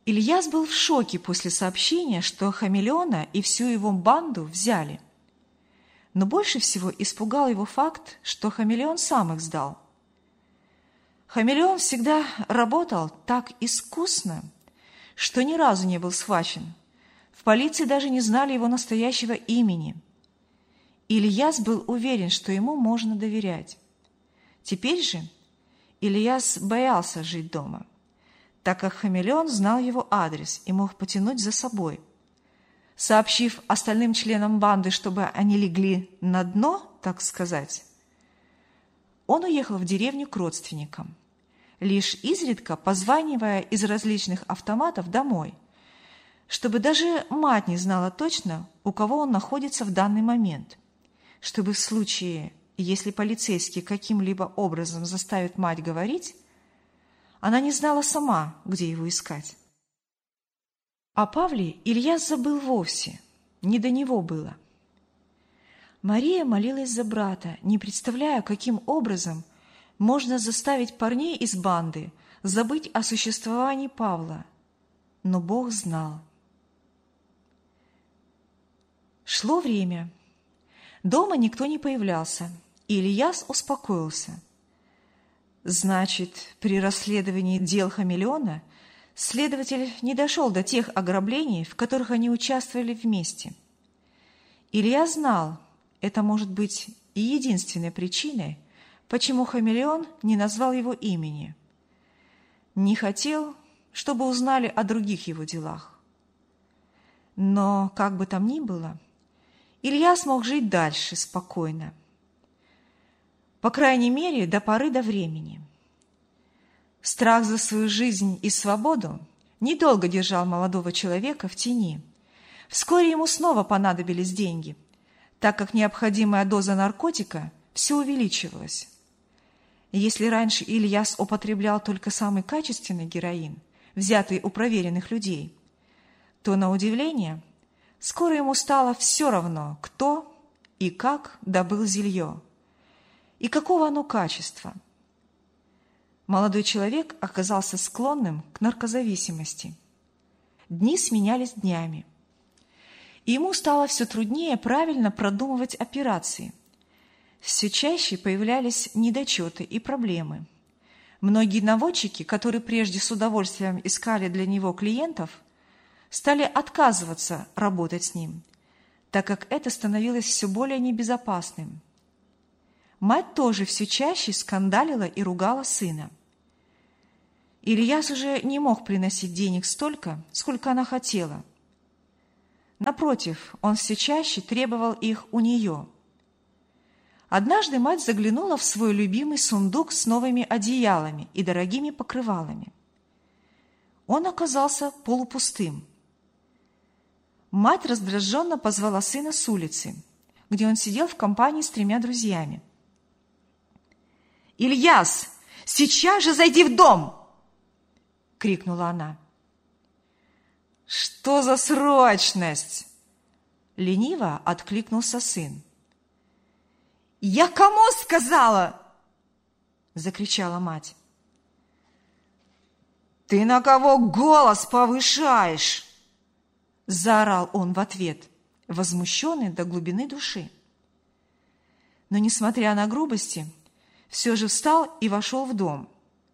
Ильяс был в шоке после сообщения, что Хамелеона и всю его банду взяли. Но больше всего испугал его факт, что Хамелеон сам их сдал. Хамелеон всегда работал так искусно, что ни разу не был схвачен. В полиции даже не знали его настоящего имени. Ильяс был уверен, что ему можно доверять. Теперь же Ильяс боялся жить дома, так как Хамелеон знал его адрес и мог потянуть за собой. Сообщив остальным членам банды, чтобы они легли на дно, так сказать, он уехал в деревню к родственникам, лишь изредка позванивая из различных автоматов домой, чтобы даже мать не знала точно, у кого он находится в данный момент, чтобы в случае, если полицейские каким-либо образом заставят мать говорить, она не знала сама, где его искать. О Павле Ильяс забыл вовсе, не до него было. Мария молилась за брата, не представляя, каким образом можно заставить парней из банды забыть о существовании Павла. Но Бог знал. Шло время. Дома никто не появлялся, и Ильяс успокоился. Значит, при расследовании дел Хамелеона следователь не дошел до тех ограблений, в которых они участвовали вместе. Ильяс знал, это может быть и единственной причиной, почему Хамелеон не назвал его имени. Не хотел, чтобы узнали о других его делах. Но, как бы там ни было, Ильяс мог жить дальше спокойно. По крайней мере, до поры до времени. Страх за свою жизнь и свободу недолго держал молодого человека в тени. Вскоре ему снова понадобились деньги, так как необходимая доза наркотика все увеличивалась. Если раньше Ильяс употреблял только самый качественный героин, взятый у проверенных людей, то, на удивление, скоро ему стало все равно, кто и как добыл зелье, и какого оно качества. Молодой человек оказался склонным к наркозависимости. Дни сменялись днями. И ему стало все труднее правильно продумывать операции. Все чаще появлялись недочеты и проблемы. Многие наводчики, которые прежде с удовольствием искали для него клиентов, стали отказываться работать с ним, так как это становилось все более небезопасным. Мать тоже все чаще скандалила и ругала сына. Ильяс уже не мог приносить денег столько, сколько она хотела. Напротив, он все чаще требовал их у нее. Однажды мать заглянула в свой любимый сундук с новыми одеялами и дорогими покрывалами. Он оказался полупустым. Мать раздраженно позвала сына с улицы, где он сидел в компании с 3 друзьями. «Ильяс, сейчас же зайди в дом!» — крикнула она. «Что за срочность?» — лениво откликнулся сын. «Я кому сказала?» — закричала мать. «Ты на кого голос повышаешь?» — заорал он в ответ, возмущенный до глубины души. Но, несмотря на грубости, все же встал и вошел в дом.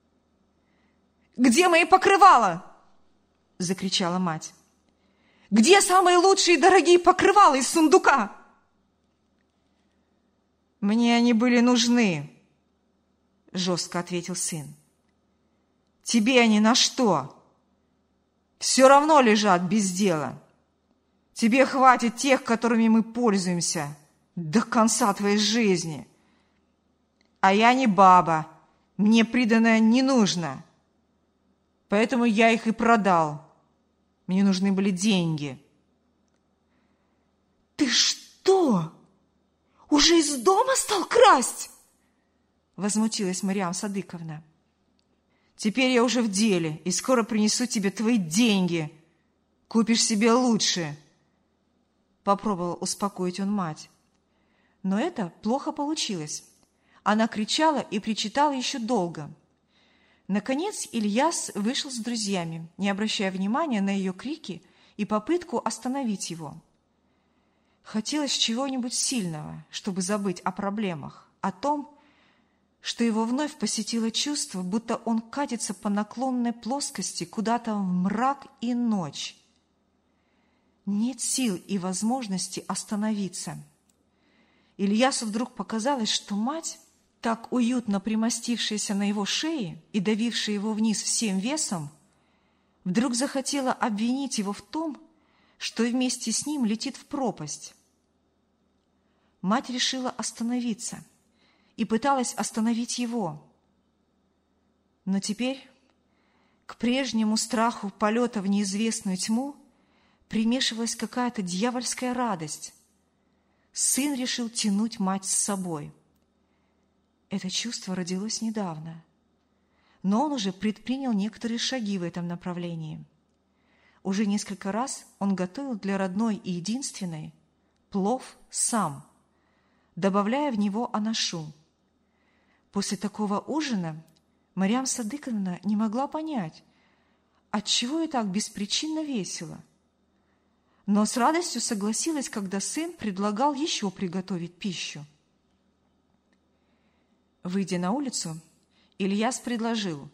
«Где мои покрывала?» — закричала мать. «Где самые лучшие и дорогие покрывала из сундука?» «Мне они были нужны», — жестко ответил сын. «Тебе они на что? Все равно лежат без дела. Тебе хватит тех, которыми мы пользуемся, до конца твоей жизни. А я не баба, мне приданое не нужно. Поэтому я их и продал. Мне нужны были деньги». «Ты что, уже из дома стал красть?» — возмутилась Марьям Садыковна. «Теперь я уже в деле, и скоро принесу тебе твои деньги. Купишь себе лучше», — попробовал успокоить он мать. Но это плохо получилось. Она кричала и причитала еще долго. Наконец Ильяс вышел с друзьями, не обращая внимания на ее крики и попытку остановить его. Хотелось чего-нибудь сильного, чтобы забыть о проблемах, о том, что его вновь посетило чувство, будто он катится по наклонной плоскости куда-то в мрак и ночь. Нет сил и возможности остановиться. Ильясу вдруг показалось, что мать, так уютно примостившаяся на его шее и давившая его вниз всем весом, вдруг захотела обвинить его в том, что вместе с ним летит в пропасть. Мать решила остановиться и пыталась остановить его. Но теперь к прежнему страху полета в неизвестную тьму примешивалась какая-то дьявольская радость. Сын решил тянуть мать с собой. Это чувство родилось недавно, но он уже предпринял некоторые шаги в этом направлении. Уже несколько раз он готовил для родной и единственной плов сам, добавляя в него анашу. После такого ужина Марьям Садыковна не могла понять, отчего ей так беспричинно весело, но с радостью согласилась, когда сын предлагал еще приготовить пищу. Выйдя на улицу, Ильяс предложил: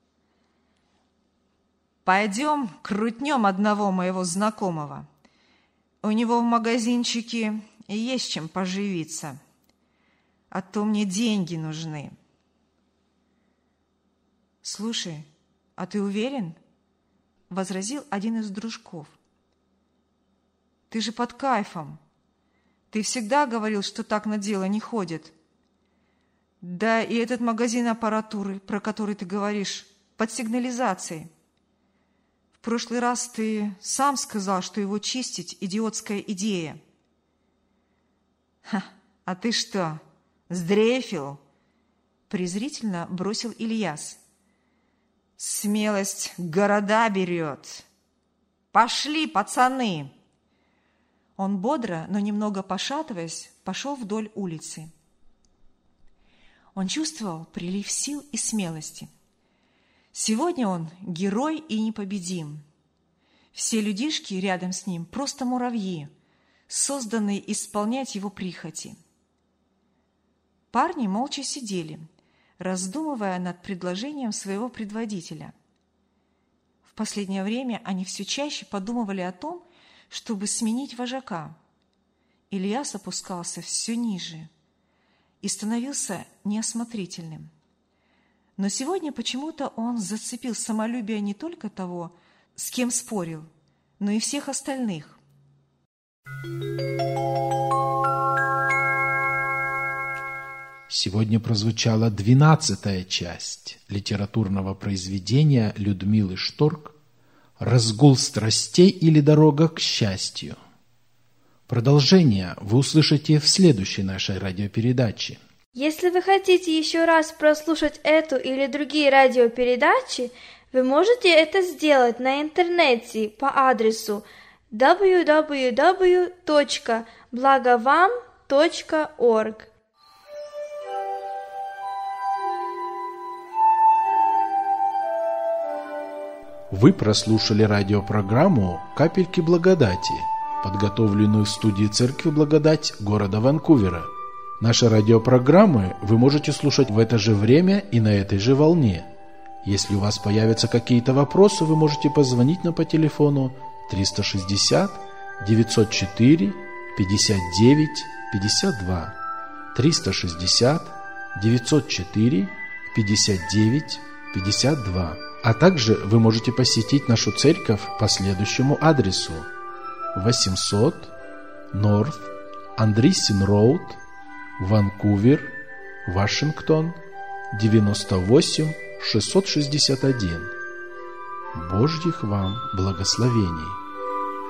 «Пойдем крутнем одного моего знакомого. У него в магазинчике есть чем поживиться, а то мне деньги нужны». «Слушай, а ты уверен?» — возразил один из дружков. «Ты же под кайфом. Ты всегда говорил, что так на дело не ходит. Да и этот магазин аппаратуры, про который ты говоришь, под сигнализацией. В прошлый раз ты сам сказал, что его чистить – идиотская идея». «А ты что, сдрейфил?» – презрительно бросил Ильяс. «Смелость города берет. Пошли, пацаны!» Он бодро, но немного пошатываясь, пошел вдоль улицы. Он чувствовал прилив сил и смелости. Сегодня он герой и непобедим. Все людишки рядом с ним просто муравьи, созданные исполнять его прихоти. Парни молча сидели, раздумывая над предложением своего предводителя. В последнее время они все чаще подумывали о том, чтобы сменить вожака. Ильяс опускался все ниже и становился неосмотрительным. Но сегодня почему-то он зацепил самолюбие не только того, с кем спорил, но и всех остальных. Сегодня прозвучала 12-я часть литературного произведения Людмилы Шторк «Разгул страстей или дорога к счастью». Продолжение вы услышите в следующей нашей радиопередаче. Если вы хотите еще раз прослушать эту или другие радиопередачи, вы можете это сделать на интернете по адресу www.blagovam.org. Вы прослушали радиопрограмму «Капельки благодати», подготовленную в студии Церкви Благодать города Ванкувера. Наши радиопрограммы вы можете слушать в это же время и на этой же волне. Если у вас появятся какие-то вопросы, вы можете позвонить нам по телефону 360 904 59 52 360 904 59 52. А также вы можете посетить нашу церковь по следующему адресу: 800 North Andreessen Road, Ванкувер, Вашингтон, 98661. Божьих вам благословений!